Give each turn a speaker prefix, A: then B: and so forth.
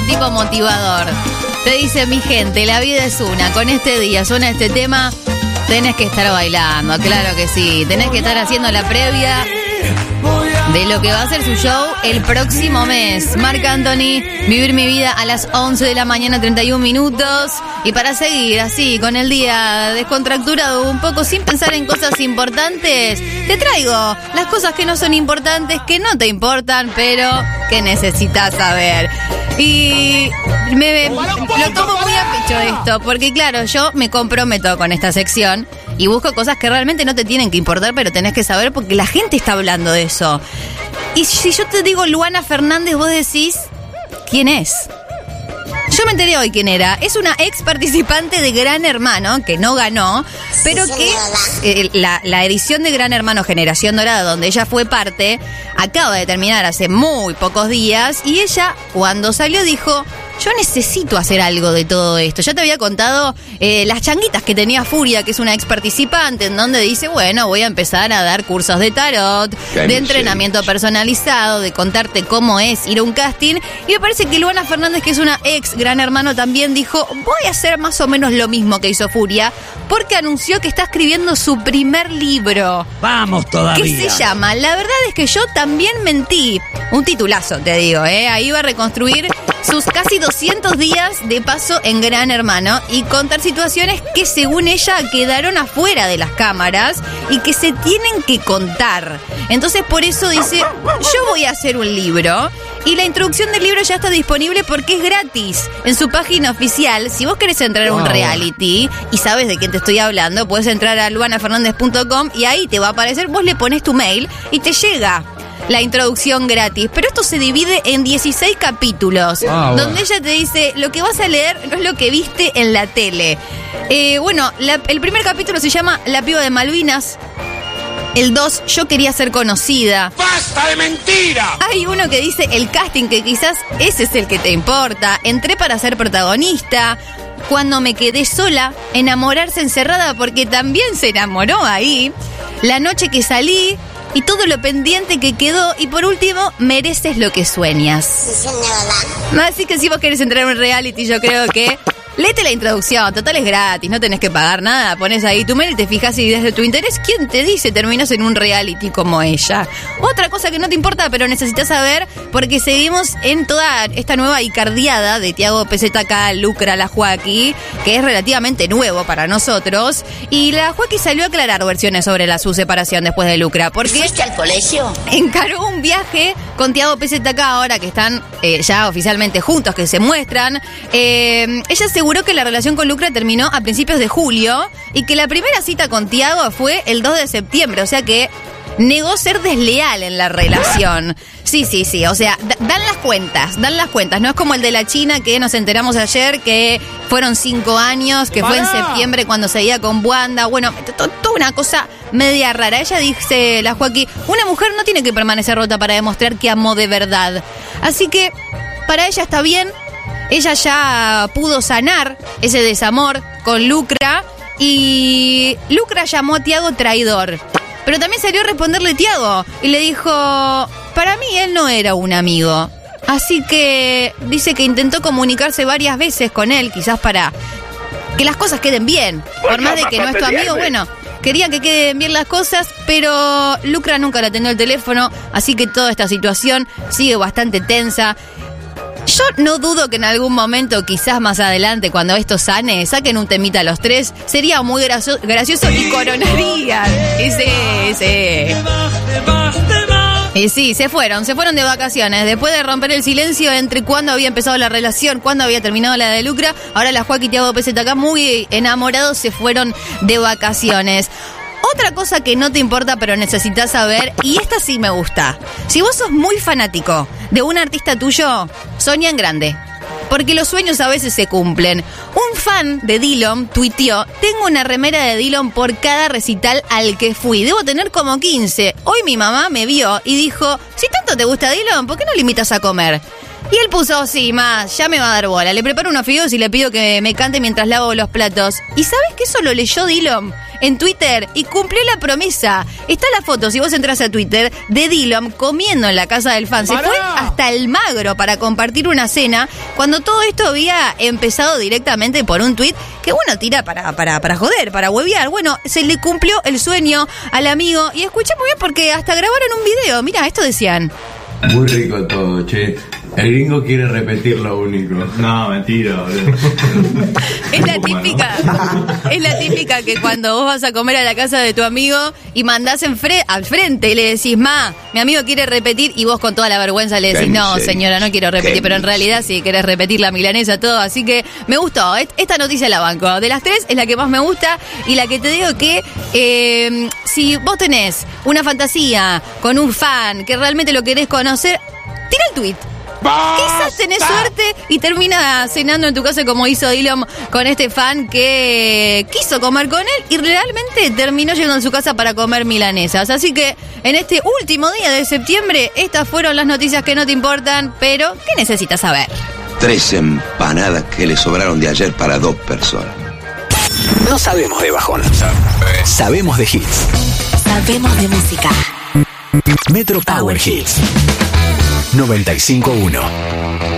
A: tipo motivador. Te dice, mi gente, la vida es una. Con este día suena este tema, tenés que estar bailando, claro que sí. Tenés que estar haciendo la previa de lo que va a ser su show el próximo mes. Marc Anthony, Vivir mi vida a las 11 de la mañana, 31 minutos. Y para seguir así, con el día descontracturado, un poco sin pensar en cosas importantes, te traigo las cosas que no son importantes, que no te importan, pero que necesitas saber. Y lo tomo muy a pecho esto, porque claro, yo me comprometo con esta sección y busco cosas que realmente no te tienen que importar, pero tenés que saber porque la gente está hablando de eso. Y si yo te digo Luana Fernández, vos decís, ¿quién es? Yo me enteré hoy quién era. Es una ex participante de Gran Hermano, que no ganó, pero que la edición de Gran Hermano Generación Dorada, donde ella fue parte, acaba de terminar hace muy pocos días. Y ella, cuando salió, dijo, yo necesito hacer algo de todo esto. Ya te había contado las changuitas que tenía Furia, que es una ex participante, en donde dice, bueno, voy a empezar a dar cursos de tarot, de entrenamiento personalizado, de contarte cómo es ir a un casting. Y me parece que Luana Fernández, que es una ex Gran Hermano, también dijo, voy a hacer más o menos lo mismo que hizo Furia, porque anunció que está escribiendo su primer libro.
B: Vamos todavía.
A: ¿Qué se llama? La verdad es que yo también mentí. Un titulazo, te digo, Ahí va a reconstruir sus casi 200 días de paso en Gran Hermano y contar situaciones que según ella quedaron afuera de las cámaras y que se tienen que contar. Entonces por eso dice, yo voy a hacer un libro y la introducción del libro ya está disponible porque es gratis en su página oficial. Si vos querés entrar a un reality y sabes de qué te estoy hablando, puedes entrar a luanafernandez.com y ahí te va a aparecer, vos le pones tu mail y te llega la introducción gratis. Pero esto se divide en 16 capítulos, donde ella te dice, lo que vas a leer no es lo que viste en la tele. El primer capítulo se llama La piba de Malvinas. El 2, Yo quería ser conocida.
B: ¡Basta de mentira!
A: Hay uno que dice el casting, que quizás ese es el que te importa. Entré para ser protagonista. Cuando me quedé sola, enamorarse encerrada, porque también se enamoró ahí. La noche que salí y todo lo pendiente que quedó. Y por último, mereces lo que sueñas. Así que si vos querés entrar en un reality, yo creo que léete la introducción, total es gratis, no tenés que pagar nada, pones ahí tu mail y te fijas y desde tu interés, ¿quién te dice terminas en un reality como ella? Otra cosa que no te importa, pero necesitas saber, porque seguimos en toda esta nueva icardiada de Tiago PZK, Lucra, la Joaquí, que es relativamente nuevo para nosotros, y la Joaquí salió a aclarar versiones sobre su separación después de Lucra, porque
C: ¿fuiste al colegio?
A: Encaró un viaje con Tiago PZK ahora que están ya oficialmente juntos, que se muestran. Ella aseguró que la relación con Lucra terminó a principios de julio y que la primera cita con Tiago fue el 2 de septiembre, o sea que negó ser desleal en la relación. Sí, o sea, dan las cuentas, no es como el de la China que nos enteramos ayer que fueron 5 años, que fue en septiembre cuando seguía con Wanda. Bueno, toda una cosa media rara. Ella dice, la Joaquín, una mujer no tiene que permanecer rota para demostrar que amó de verdad. Así que para ella está bien. Ella ya pudo sanar ese desamor con Lucra y Lucra llamó a Tiago traidor. Pero también salió a responderle Tiago y le dijo, para mí él no era un amigo. Así que dice que intentó comunicarse varias veces con él, quizás para que las cosas queden bien. Por más de que no es tu amigo, quería que queden bien las cosas, pero Lucra nunca le atendió el teléfono, así que toda esta situación sigue bastante tensa. Yo no dudo que en algún momento, quizás más adelante, cuando esto sane, saquen un temita a los tres. Sería muy gracioso y coronarían. Y sí, se fueron de vacaciones. Después de romper el silencio entre cuándo había empezado la relación, cuándo había terminado la de Lucra, ahora la Joaquín y Tiago PZK, muy enamorados, se fueron de vacaciones. Otra cosa que no te importa pero necesitas saber, y esta sí me gusta. Si vos sos muy fanático de un artista tuyo, soñá en grande. Porque los sueños a veces se cumplen. Un fan de Dillom tuiteó, tengo una remera de Dillom por cada recital al que fui. Debo tener como 15. Hoy mi mamá me vio y dijo, si tanto te gusta Dillom, ¿por qué no le invitas a comer? Y él puso, sí, más, ya me va a dar bola. Le preparo unos fideos y le pido que me cante mientras lavo los platos. ¿Y sabes que eso lo leyó Dillom en Twitter y cumplió la promesa. Está la foto, si vos entras a Twitter, de Dillom comiendo en la casa del fan. Se fue hasta Almagro para compartir una cena, cuando todo esto había empezado directamente por un tuit que uno tira para joder, para huevear. Bueno, se le cumplió el sueño al amigo y escuché muy bien porque hasta grabaron un video. Mira, esto decían.
C: Muy rico todo, che. El gringo quiere repetir lo único.
D: No, mentira, boludo.
A: Es la típica que cuando vos vas a comer a la casa de tu amigo y mandás al frente y le decís, mi amigo quiere repetir, y vos con toda la vergüenza le decís, no, señora, no quiero repetir, pero en realidad sí querés repetir la milanesa, todo. Así que me gustó, esta noticia la banco. De las tres es la que más me gusta y la que te digo que si vos tenés una fantasía con un fan que realmente lo querés conocer, tira el tweet. Quizás tenés suerte y termina cenando en tu casa como hizo Dillom con este fan que quiso comer con él y realmente terminó yendo a su casa para comer milanesas. Así que en este último día de septiembre, estas fueron las noticias que no te importan, pero ¿qué necesitas saber?
E: 3 empanadas que le sobraron de ayer para 2 personas.
B: No sabemos de bajón. Sabemos de hits.
F: Sabemos de música.
B: Metro Power Hits 95.1.